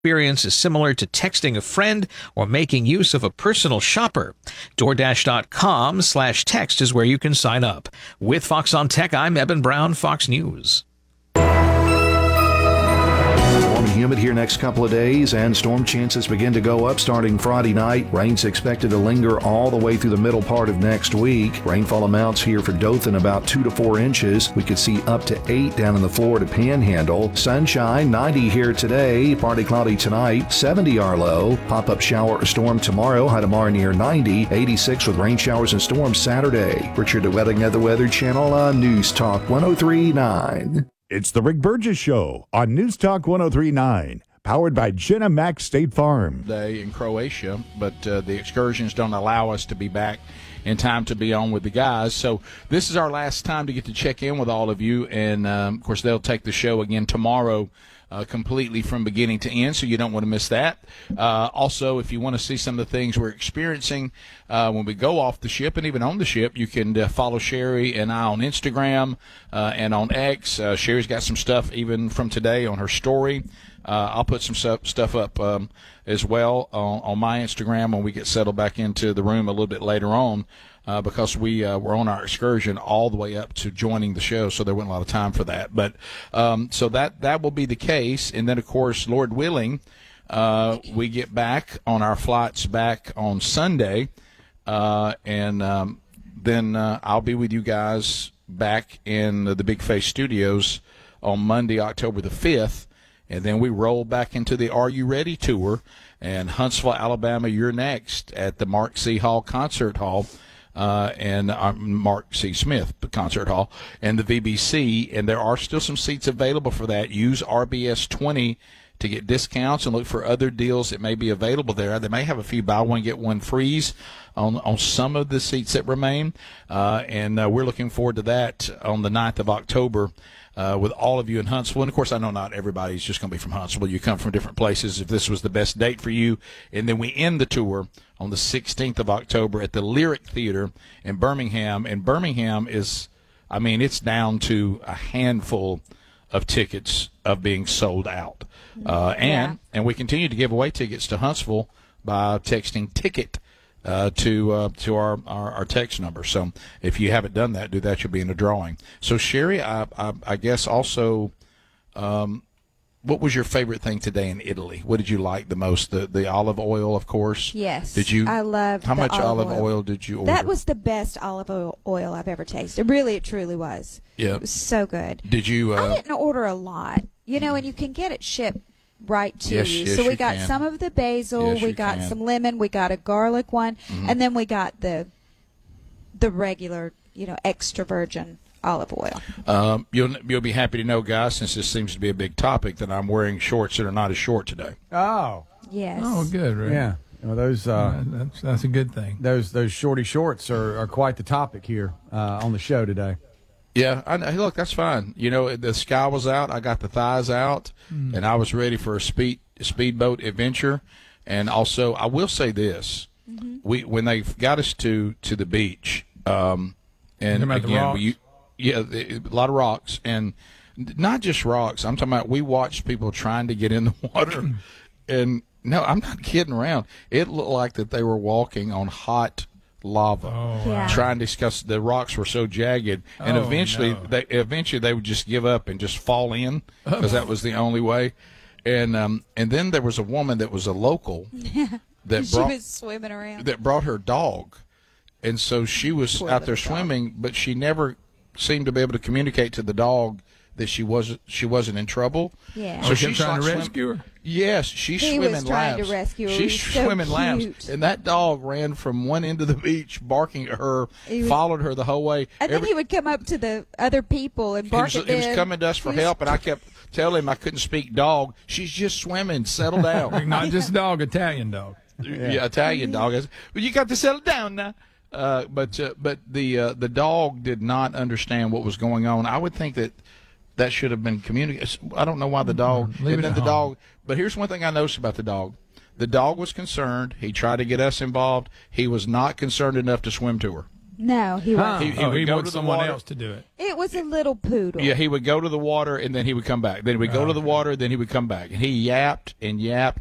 experience is similar to texting a friend or making use of a personal shopper. DoorDash.com/text is where you can sign up. With Fox on Tech, I'm Eben Brown, Fox News. Warm and humid here next couple of days, and storm chances begin to go up starting Friday night. Rain's expected to linger all the way through the middle part of next week. Rainfall amounts here for Dothan about 2 to 4 inches. We could see up to 8 down in the Florida Panhandle. Sunshine, 90 here today. Partly cloudy tonight, 70 our low. Pop-up shower or storm tomorrow. High tomorrow near 90. 86 with rain showers and storms Saturday. Richard DeWetting at the Weather Channel on News Talk 103.9. It's the Rick Burgess Show on News Talk 103.9, powered by Jenna Max State Farm. Day in Croatia, but the excursions don't allow us to be back in time to be on with the guys. So this is our last time to get to check in with all of you, and of course they'll take the show again tomorrow. Completely from beginning to end, so you don't want to miss that. Also, if you want to see some of the things we're experiencing when we go off the ship and even on the ship, you can follow Sherry and I on Instagram and on X. Sherry's got some stuff even from today on her story. I'll put some stuff up as well on my Instagram when we get settled back into the room a little bit later on. Because we were on our excursion all the way up to joining the show, so there wasn't a lot of time for that. But so that will be the case. And then, of course, Lord willing, we get back on our flights back on Sunday. And then I'll be with you guys back in the Big Face Studios on Monday, October the 5th. And then we roll back into the Are You Ready tour. And Huntsville, Alabama, you're next at the Mark C. Hall Concert Hall. And Mark C. Smith Concert Hall and the VBC, and there are still some seats available for that. Use RBS 20 to get discounts and look for other deals that may be available there. They may have a few buy one get one frees on some of the seats that remain, and we're looking forward to that on the 9th of October. With all of you in Huntsville. And, of course, I know not everybody's just going to be from Huntsville. You come from different places if this was the best date for you. And then we end the tour on the 16th of October at the Lyric Theater in Birmingham. And Birmingham is, I mean, it's down to a handful of tickets of being sold out. And we continue to give away tickets to Huntsville by texting TICKET to our text number. So if you haven't done that, do that. You'll be in a drawing. So Sherry, I guess also, what was your favorite thing today in Italy? What did you like the most? The olive oil, of course. Yes. Did you? I loved. How the much olive oil did you order? That was the best olive oil I've ever tasted. It truly was. Yeah. It was so good. Did you? I didn't order a lot, and you can get it shipped right to you. Yes, so we got can. some of the basil, Yes, we you got can. some lemon, we got a garlic one, and then we got the regular, extra virgin olive oil. You'll be happy to know, guys, since this seems to be a big topic, that I'm wearing shorts that are not as short today. Oh. Yes. Oh, good, Rick. Yeah. Well, those that's a good thing. Those shorty shorts are quite the topic here on the show today. Yeah, hey, look, that's fine. The sky was out. I got the thighs out, and I was ready for a speedboat adventure. And also, I will say this: when they got us to the beach, and about the rocks? a lot of rocks, and not just rocks. I'm talking about we watched people trying to get in the water, and no, I'm not kidding around. It looked like that they were walking on hot lava, Yeah. trying to discuss. The rocks were so jagged, and eventually they would just give up and just fall in because that was the only way. And then there was a woman that was a local that She was swimming around. that brought her dog, and so she was Poor out there little dog. swimming, but she never seemed to be able to communicate to the dog that she wasn't in trouble. Yeah. So she's trying to like rescue her? Yes, she's He swimming was trying laps. to rescue her. She's He's so swimming laps, cute. and that dog ran from one end of the beach, barking at her, He was- followed her the whole way. And then he would come up to the other people and He bark was, at he was them. coming to us for He was- help, and I kept telling him I couldn't speak dog. She's just swimming. Settle down. Not just dog, Italian dog. Yeah, Italian dog. I said, well, you got to settle down now. But the dog did not understand what was going on. I would think that should have been communicated. I don't know why the dog. Leave and it then at the home. dog. But here's one thing I noticed about the dog. The dog was concerned. He tried to get us involved. He was not concerned enough to swim to her. No, he wasn't. He would he go wants to the someone water. else to do it. It was a little poodle. Yeah, he would go to the water and then he would come back. Then he would go to the water, then he would come back. And he yapped and yapped